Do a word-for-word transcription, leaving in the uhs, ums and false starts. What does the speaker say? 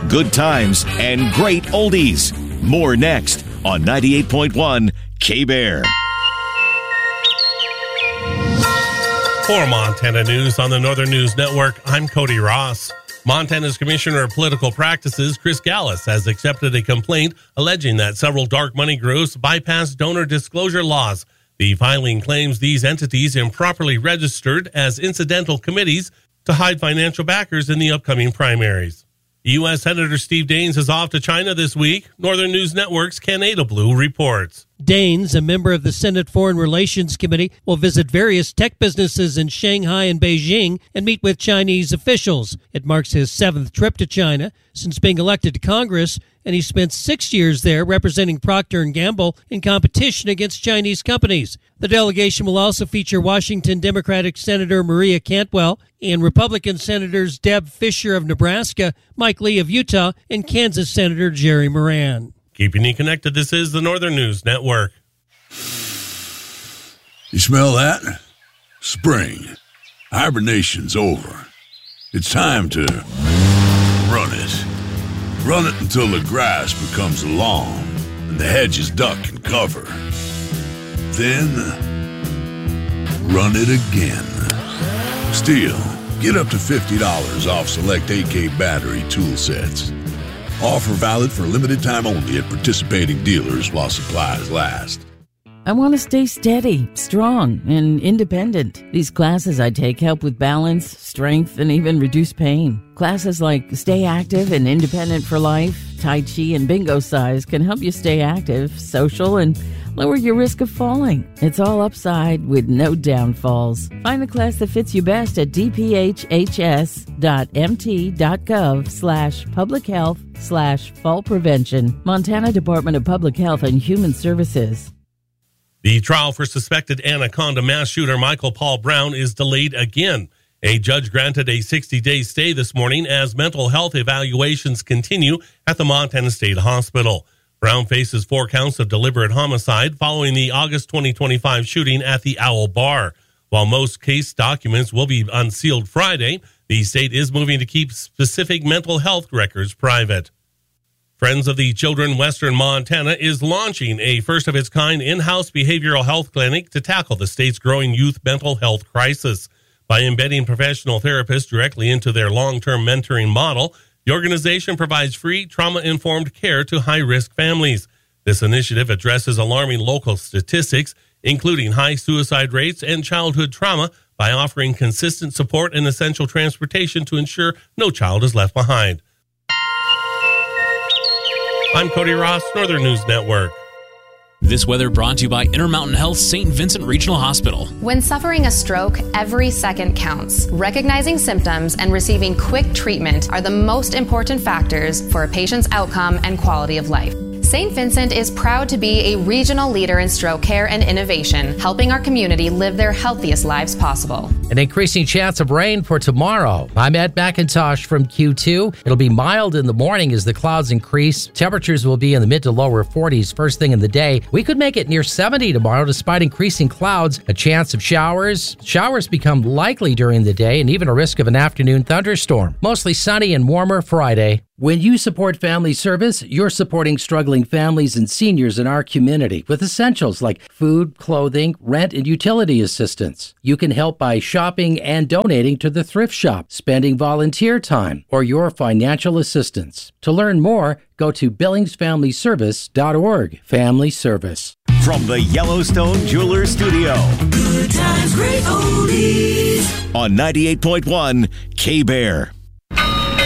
good times, and great oldies. More next on ninety-eight point one K-Bear. For Montana News on the Northern News Network, I'm Cody Ross. Montana's Commissioner of Political Practices, Chris Gallus, has accepted a complaint alleging that several dark money groups bypassed donor disclosure laws. The filing claims these entities improperly registered as incidental committees to hide financial backers in the upcoming primaries. U S. Senator Steve Daines is off to China this week. Northern News Network's Ken Adelblue reports. Daines, a member of the Senate Foreign Relations Committee, will visit various tech businesses in Shanghai and Beijing and meet with Chinese officials. It marks his seventh trip to China since being elected to Congress, and he spent six years there representing Procter and Gamble in competition against Chinese companies. The delegation will also feature Washington Democratic Senator Maria Cantwell and Republican Senators Deb Fischer of Nebraska, Mike Lee of Utah, and Kansas Senator Jerry Moran. Keeping you connected, this is the Northern News Network. You smell that? Spring. Hibernation's over. It's time to run it. Run it until the grass becomes lawn and the hedges duck and cover. Then, run it again. Still, get up to fifty dollars off select A K battery tool sets. Offer valid for limited time only at participating dealers while supplies last. I want to stay steady, strong, and independent. These classes I take help with balance, strength, and even reduce pain. Classes like Stay Active and Independent for Life, Tai Chi, and Bingo Size can help you stay active, social, and lower your risk of falling. It's all upside with no downfalls. Find the class that fits you best at dphhs.mt.gov slash public health slash fall prevention. Montana Department of Public Health and Human Services. The trial for suspected Anaconda mass shooter Michael Paul Brown is delayed again. A judge granted a sixty-day stay this morning as mental health evaluations continue at the Montana State Hospital. Brown faces four counts of deliberate homicide following the August twenty twenty-five shooting at the Owl Bar. While most case documents will be unsealed Friday, the state is moving to keep specific mental health records private. Friends of the Children Western Montana is launching a first-of-its-kind in-house behavioral health clinic to tackle the state's growing youth mental health crisis. By embedding professional therapists directly into their long-term mentoring model, the organization provides free, trauma-informed care to high-risk families. This initiative addresses alarming local statistics, including high suicide rates and childhood trauma, by offering consistent support and essential transportation to ensure no child is left behind. I'm Cody Ross, Northern News Network. This weather brought to you by Intermountain Health Saint Vincent Regional Hospital. When suffering a stroke, every second counts. Recognizing symptoms and receiving quick treatment are the most important factors for a patient's outcome and quality of life. Saint Vincent is proud to be a regional leader in stroke care and innovation, helping our community live their healthiest lives possible. An increasing chance of rain for tomorrow. I'm Ed McIntosh from Q two. It'll be mild in the morning as the clouds increase. Temperatures will be in the mid to lower forties first thing in the day. We could make it near seventy tomorrow despite increasing clouds. A chance of showers. Showers become likely during the day and even a risk of an afternoon thunderstorm. Mostly sunny and warmer Friday. When you support Family Service, you're supporting struggling families and seniors in our community with essentials like food, clothing, rent, and utility assistance. You can help by shopping and donating to the thrift shop, spending volunteer time, or your financial assistance. To learn more, go to billings family service dot org. Family Service. From the Yellowstone Jewelers Studio. Good times, great oldies. On ninety-eight point one K-Bear.